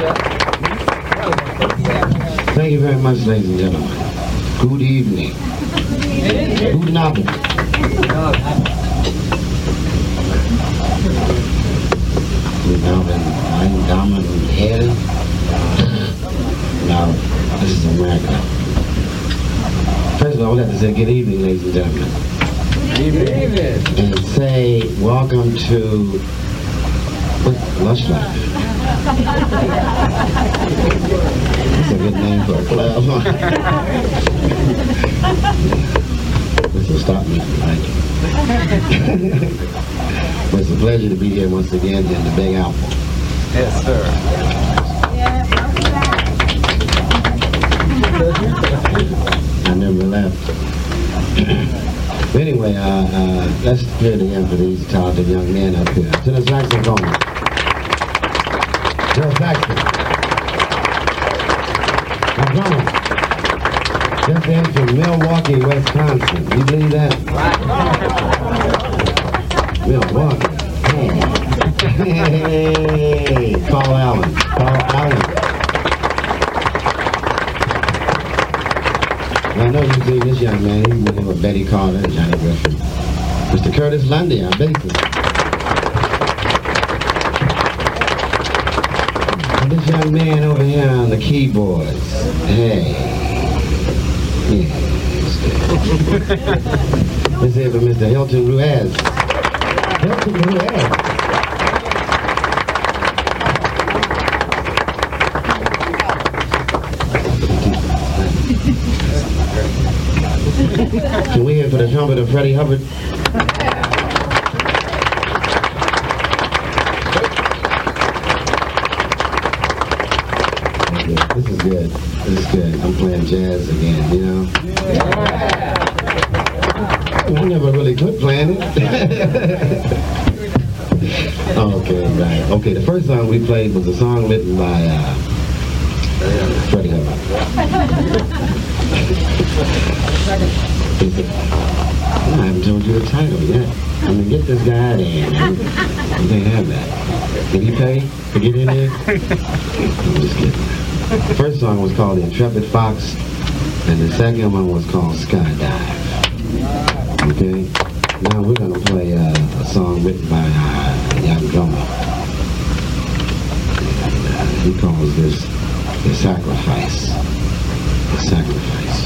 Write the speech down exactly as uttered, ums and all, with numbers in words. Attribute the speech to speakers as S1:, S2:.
S1: Thank you very much, ladies and gentlemen. Good evening. Guten Abend. Guten Abend, meine Damen und Herren. Now, this is America. First of all, I would have to say good evening, ladies and gentlemen. Good evening. And say welcome to Lush Life. That's a good name for a club, huh? This will stop me from liking. But it's a pleasure to be here once again in the Big Apple.
S2: Yes, sir.
S1: I never left. But anyway, uh, uh, let's hear it again for these talented young men up here. To the saxophone. Bill Saxon. Now, drummer. Just in from Milwaukee, Wisconsin. You believe that? Milwaukee. Hey. Hey. Paul Allen. Paul Allen. Now, I know you've seen this young man. He's with him with Betty Carter and Johnny Griffin. Mister Curtis Lundy, our bassist. And this young man over here on the keyboards. Hey. Yeah. Let's hear from Mister Hilton Ruiz. Hilton Ruiz. Can we hear for the trumpet of Freddie Hubbard? Okay, this is good. This is good. I'm playing jazz again, you know? Yeah. I never really quit playing it. Okay, right. Okay, the first song we played was a song written by uh, Freddie Hubbard. I haven't told you the title yet. I'm gonna get this guy out of here, man. You can't have that. Did he pay to get in here? I'm just kidding. The first song was called The Intrepid Fox, and the second one was called Skydive. Okay? Now we're gonna play uh, a song written by uh, a young drummer. And, uh, he calls this The Sacrifice. The Sacrifice.